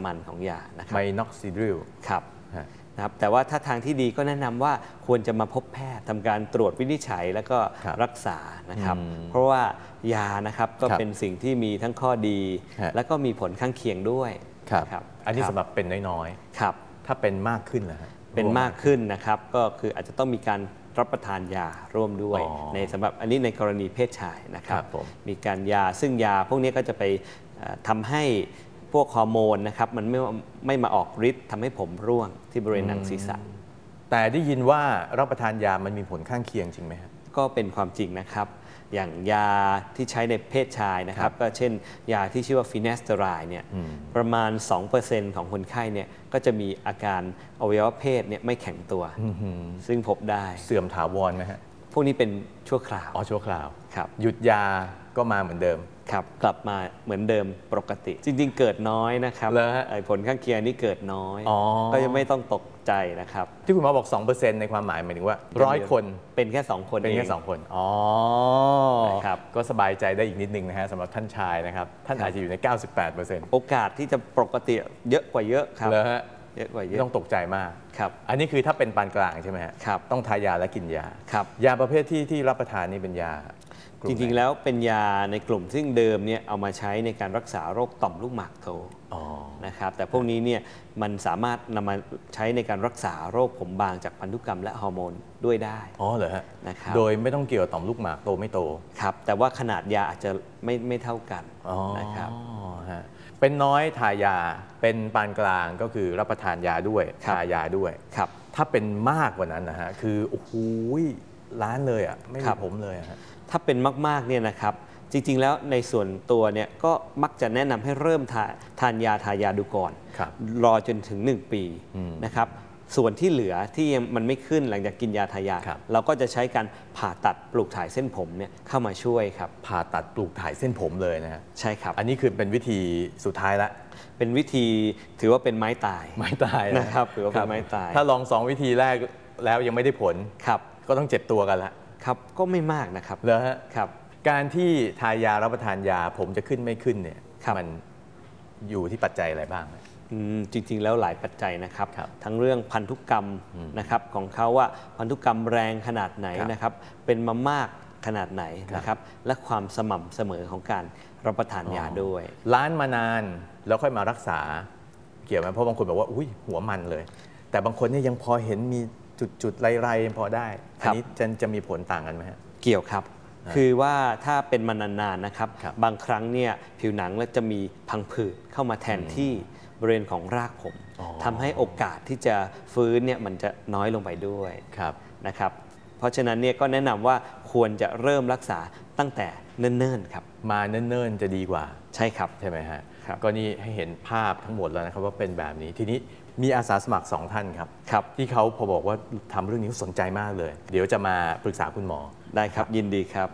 มัญของยานะครับไมน็อกซิดิลครับนะครับแต่ว่าถ้าทางที่ดีก็แนะนำว่าควรจะมาพบแพทย์ทำการตรวจวินิจฉัยแล้วก็รักษานะครับเพราะว่ายานะครับก็เป็นสิ่งที่มีทั้งข้อดีแล้วก็มีผลข้างเคียงด้วยครับอันนี้สำหรับเป็นน้อยๆครับถ้าเป็นมากขึ้นนะเป็นมากขึ้นนะครับก็คืออาจจะต้องมีการรับประทานยาร่วมด้วยในสำหรับอันนี้ในกรณีเพศชายนะครับมีการยาซึ่งยาพวกนี้ก็จะไปทำให้พวกฮอร์โมนนะครับมันไม่มาออกฤทธิ์ทำให้ผมร่วงที่บริเวณหนังศีรษะแต่ได้ยินว่ารับประทานยามันมีผลข้างเคียงจริงไหมครับก็เป็นความจริงนะครับอย่างยาที่ใช้ในเพศชายนะครับก็เช่นยาที่ชื่อว่าฟีเนสเตอไรด์เนี่ยประมาณ 2% ของคนไข้เนี่ยก็จะมีอาการอวัยวะเพศเนี่ยไม่แข็งตัวซึ่งพบได้เสื่อมถาวรไหมฮะพวกนี้เป็นชั่วคราวชั่วคราวครับหยุดยาก็มาเหมือนเดิมครับกลับมาเหมือนเดิมปกติจริงๆเกิดน้อยนะครับผลข้างเคียงนี้เกิดน้อยก็ยังไม่ต้องตกใจนะครับที่คุณหมอบอก 2% ในความหมายหมายถึงว่า100 คนเป็นแค่2 คนเป็นแค่2 คนครับก็สบายใจได้อีกนิดนึงนะฮะสำหรับท่านชายนะครับท่านอาจจะอยู่ใน 98% โอกาสที่จะปกติเยอะกว่าเยอะครับเยอะกว่าเยอะต้องตกใจมากครับอันนี้คือถ้าเป็นปานกลางใช่ไหมครับต้องทายาและกินยาครับยาประเภทที่รับประทานนี่เป็นยาจริงๆแล้วเป็นยาในกลุ่มซึ่งเดิมเนี่ยเอามาใช้ในการรักษาโรคต่อมลูกหมากโตนะครับแต่พวกนี้เนี่ยมันสามารถนำมาใช้ในการรักษาโรคผมบางจากพันธุกรรมและฮอร์โมนด้วยได้เหรอฮะนะครับโดยไม่ต้องเกี่ยวต่อมลูกหมากโตไม่โตครับแต่ว่าขนาดยาอาจจะไม่เท่ากันนะครับเป็นน้อยทายาเป็นปานกลางก็คือรับประทานยาด้วยทายาด้วยครับถ้าเป็นมากกว่านั้นนะฮะคือโอ้โหล้านเลยอ่ะไม่มีผมเลยฮะถ้าเป็นมากๆเนี่ยนะครับจริงๆแล้วในส่วนตัวเนี่ยก็มักจะแนะนำให้เริ่มทานยาทายาดูก่อนรอจนถึง1 ปีนะครับส่วนที่เหลือที่มันไม่ขึ้นหลังจากกินยาทายาเราก็จะใช้การผ่าตัดปลูกถ่ายเส้นผมเนี่ยเข้ามาช่วยครับผ่าตัดปลูกถ่ายเส้นผมเลยนะฮะใช่ครับอันนี้คือเป็นวิธีสุดท้ายละเป็นวิธีถือว่าเป็นไม้ตายนะครับถือว่าเป็นไม้ตายถ้าลอง2 วิธีแรกแล้วยังไม่ได้ผลครับก็ต้องเจ็บตัวกันละครับก็ไม่มากนะครับเหรอฮะครับการที่ทายารับประทานยาผมจะขึ้นไม่ขึ้นเนี่ยมันอยู่ที่ปัจจัยอะไรบ้างจริงๆแล้วหลายปัจจัยนะครับทั้งเรื่องพันธุกรรมนะครับของเขาว่าพันธุกรรมแรงขนาดไหนนะครับเป็นมามากขนาดไหนนะครับและความสม่ำเสมอของการรับประทานยาด้วยล้านมานานแล้วค่อยมารักษาเกี่ยวไหมเพราะบางคนบอกว่าอุ้ยหัวมันเลยแต่บางคนเนี่ยยังพอเห็นมีจุดๆไรๆพอได้อันนี้จะมีผลต่างกันไหมฮะเกี่ยวครับคือว่าถ้าเป็นมานานๆนะครับบางครั้งเนี่ยผิวหนังแล้วจะมีพังผืดเข้ามาแทนที่บริเวณของรากผมทำให้โอกาสที่จะฟื้นเนี่ยมันจะน้อยลงไปด้วยนะครับเพราะฉะนั้นเนี่ยก็แนะนำว่าควรจะเริ่มรักษาตั้งแต่เนิ่นๆครับมาเนิ่นๆจะดีกว่าใช่ครับใช่ไหมฮะก็นี่ให้เห็นภาพทั้งหมดแล้วนะครับว่าเป็นแบบนี้ทีนี้มีอาสาสมัคร2 ท่านครับที่เขาพอบอกว่าทำเรื่องนี้สนใจมากเลยเดี๋ยวจะมาปรึกษาคุณหมอได้ครับยินดีครับ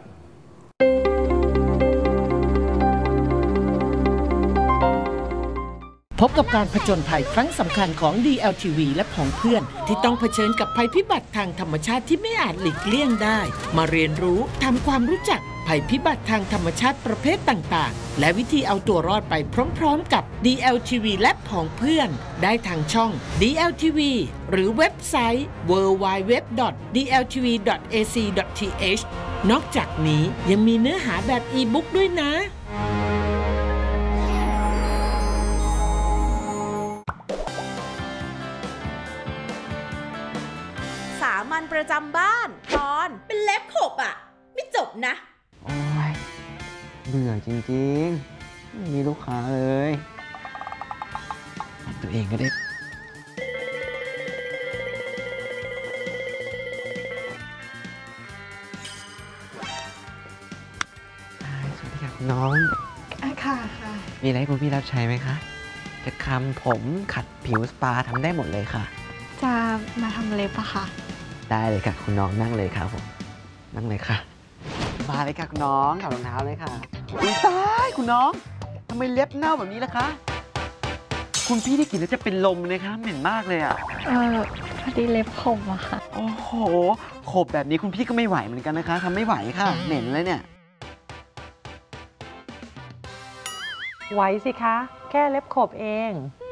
พบกับการผจญภัยครั้งสำคัญของ DLTV และผองเพื่อนที่ต้องเผชิญกับภัยพิบัติทางธรรมชาติที่ไม่อาจหลีกเลี่ยงได้มาเรียนรู้ทำความรู้จักภัยพิบัติทางธรรมชาติประเภทต่างๆและวิธีเอาตัวรอดไปพร้อมๆกับ DLTV และผองเพื่อนได้ทางช่อง DLTV หรือเว็บไซต์ www.dltv.ac.th นอกจากนี้ยังมีเนื้อหาแบบอีบุ๊กด้วยนะสามัญประจำบ้านตอนเป็นเล็บขบอ่ะไม่จบนะโอ้ยเบื่อจริงๆไม่มีลูกค้าเลยตัวเองก็ได้สวัสดีค่ะคุณน้องค่ะมีอะไรคุณพี่รับใช้ไหมคะจะทำผมขัดผิวสปาทำได้หมดเลยค่ะจะมาทำเล็บอะค่ะได้เลยค่ะคุณน้องนั่งเลยครับผมนั่งเลยค่ะมาเลยค่ะคุณน้องถอดรองเท้าเลยค่ะอุ้ยตายคุณน้องทำไมเล็บเน่าแบบนี้ล่ะคะคุณพี่ได้กลิ่นแล้วจะเป็นลมเลยคะเหม็นมากเลยอ่ะพอดีเล็บขบอะค่ะโอ้โหขบแบบนี้คุณพี่ก็ไม่ไหวเหมือนกันนะคะทำไม่ไหวค่ะเหม็นเลยเนี่ยไหวสิคะแค่เล็บขบเอง